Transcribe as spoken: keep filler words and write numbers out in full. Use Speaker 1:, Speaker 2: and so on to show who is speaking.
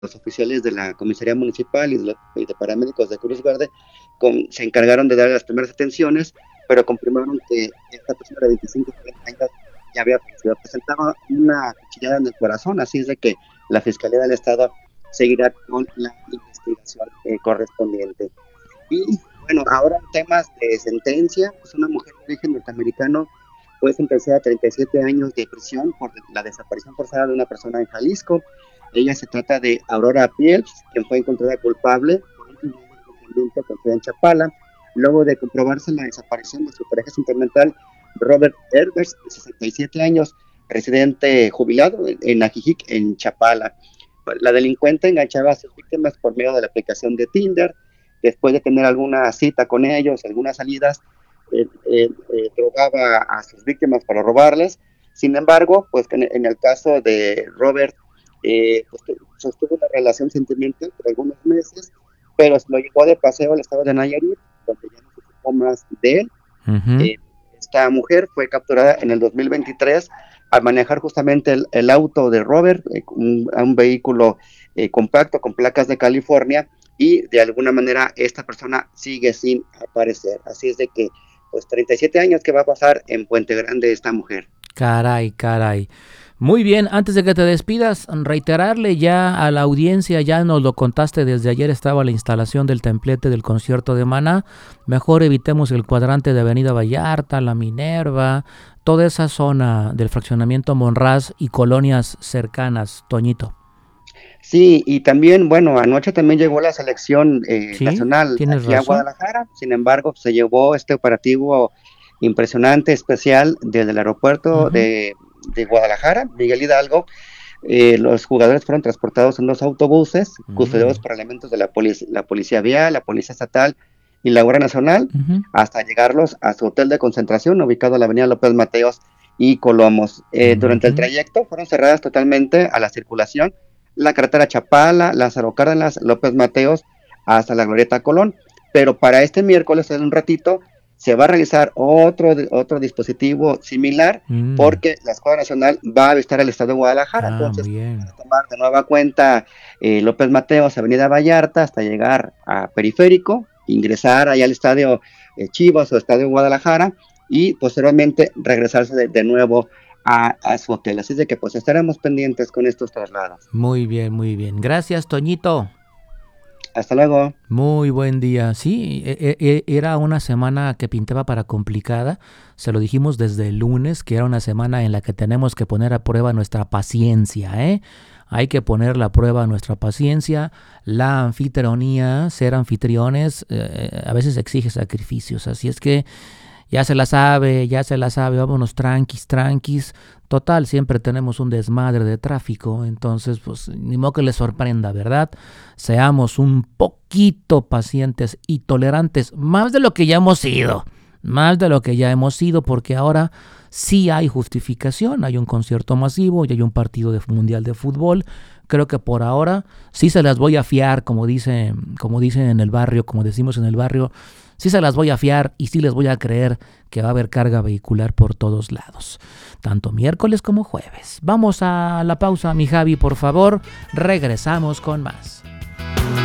Speaker 1: los oficiales de la comisaría municipal y de, los, y de paramédicos de Cruz Verde con, se encargaron de dar las primeras atenciones, pero confirmaron que esta persona de veinticinco a treinta años ya había fallecido. Presentaba una cuchillada en el corazón, así es de que la Fiscalía del Estado seguirá con la investigación eh, correspondiente. Y bueno, ahora en temas de sentencia, pues una mujer de origen norteamericano fue sentenciada a treinta y siete años de prisión por la desaparición forzada de una persona en Jalisco. Ella se trata de Aurora Piels, quien fue encontrada culpable por un crimen contendiente contra en Chapala, luego de comprobarse la desaparición de su pareja sentimental, Robert Herbers, de sesenta y siete años, residente jubilado en Ajijic, en Chapala. La delincuente enganchaba a sus víctimas por medio de la aplicación de Tinder. Después de tener alguna cita con ellos, algunas salidas, eh, eh, eh, drogaba a sus víctimas para robarles. Sin embargo, pues en, en el caso de Robert, eh, pues, sostuvo una relación sentimental por algunos meses, pero se lo llevó de paseo al estado de Nayarit, donde ya no se supo más de él.
Speaker 2: Uh-huh.
Speaker 1: Eh, esta mujer fue capturada en el dos mil veintitrés al manejar justamente el, el auto de Robert, eh, un, un vehículo eh, compacto con placas de California, y de alguna manera esta persona sigue sin aparecer. Así es de que, pues treinta y siete años que va a pasar en Puente Grande esta mujer.
Speaker 2: Caray, caray. Muy bien, antes de que te despidas, reiterarle ya a la audiencia, ya nos lo contaste, desde ayer estaba la instalación del templete del concierto de Maná. Mejor evitemos el cuadrante de Avenida Vallarta, La Minerva, toda esa zona del fraccionamiento Monraz y colonias cercanas, Toñito.
Speaker 1: Sí, y también, bueno, anoche también llegó la selección eh,
Speaker 2: Sí,
Speaker 1: nacional
Speaker 2: tienes
Speaker 1: aquí a
Speaker 2: razón.
Speaker 1: Guadalajara. Sin embargo, se llevó este operativo impresionante, especial, desde el aeropuerto
Speaker 2: Uh-huh.
Speaker 1: de, de Guadalajara, Miguel Hidalgo. Eh, los jugadores fueron transportados en dos autobuses, custodiados
Speaker 2: Mm.
Speaker 1: por elementos de la, polic la Policía Vial, la Policía Estatal y la Guardia Nacional,
Speaker 2: Uh-huh.
Speaker 1: hasta llegarlos a su hotel de concentración, ubicado en la avenida López Mateos y Colomos. Eh, durante el
Speaker 2: Uh-huh.
Speaker 1: trayecto fueron cerradas totalmente a la circulación la carretera Chapala, Lázaro Cárdenas, López Mateos, hasta la Glorieta Colón. Pero para este miércoles, en un ratito, se va a realizar otro, otro dispositivo similar,
Speaker 2: Mm.
Speaker 1: porque la Escuadra Nacional va a visitar el estado de Guadalajara.
Speaker 2: Ah,
Speaker 1: Entonces,
Speaker 2: bien.
Speaker 1: van a tomar de nueva cuenta eh, López Mateos, Avenida Vallarta, hasta llegar a Periférico, ingresar allá al estadio eh, Chivas o estadio Guadalajara, y posteriormente regresarse de, de nuevo a, a su hotel. Así de que pues estaremos pendientes con estos traslados.
Speaker 2: Muy bien, muy bien. Gracias, Toñito.
Speaker 1: Hasta luego.
Speaker 2: Muy buen día. Sí, e- e- era una semana que pintaba para complicada. Se lo dijimos desde el lunes, que era una semana en la que tenemos que poner a prueba nuestra paciencia, ¿eh? Hay que poner a prueba nuestra paciencia. La anfitrionía, ser anfitriones, eh, a veces exige sacrificios. Así es que ya se la sabe, ya se la sabe, vámonos tranquis, tranquis. Total, siempre tenemos un desmadre de tráfico, entonces pues ni modo que les sorprenda, ¿verdad? Seamos un poquito pacientes y tolerantes, más de lo que ya hemos sido, más de lo que ya hemos sido, porque ahora sí hay justificación, hay un concierto masivo y hay un partido de mundial de fútbol. Creo que por ahora sí se las voy a fiar, como dice, como dicen en el barrio, como decimos en el barrio, sí se las voy a fiar y sí les voy a creer que va a haber carga vehicular por todos lados, tanto miércoles como jueves. Vamos a la pausa, mi Javi, por favor. Regresamos con más.